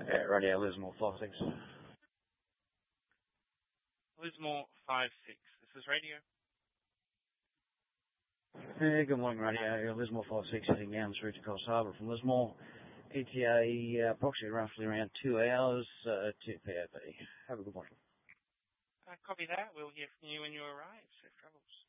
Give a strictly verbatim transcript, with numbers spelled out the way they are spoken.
Yeah, Radio Lismore five six. Lismore five six. This is radio. Yeah, good morning, Radio. Lismore five six heading down through to Coffs Harbour from Lismore. E T A uh, approximately roughly around two hours uh, to P O P. Have a good morning. Uh, copy that. We'll hear from you when you arrive. Safe travels.